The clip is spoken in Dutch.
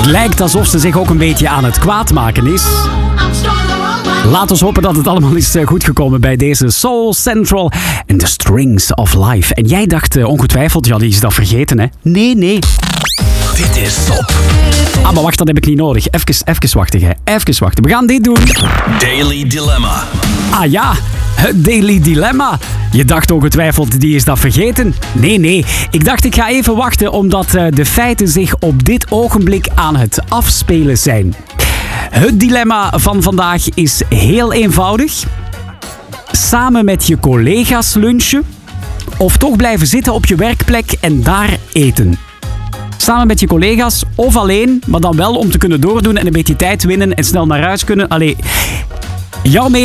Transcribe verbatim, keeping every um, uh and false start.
lijkt alsof ze zich ook een beetje aan het kwaad maken is. Laat ons hopen dat het allemaal is goed gekomen bij deze Soul Central en The Strings of Life. En jij dacht uh, ongetwijfeld, ja, die is dat vergeten, hè? Nee, nee. Dit is Top. Ah, maar wacht, dat heb ik niet nodig. Even, even wachten, hè. Even wachten. We gaan dit doen. Daily Dilemma. Ah ja, het Daily Dilemma. Je dacht ongetwijfeld, die is dat vergeten? Nee, nee. Ik dacht, ik ga even wachten, omdat uh, de feiten zich op dit ogenblik aan het afspelen zijn. Het dilemma van vandaag is heel eenvoudig. Samen met je collega's lunchen of toch blijven zitten op je werkplek en daar eten. Samen met je collega's of alleen, maar dan wel om te kunnen doordoen en een beetje tijd winnen en snel naar huis kunnen. Allee, jouw mening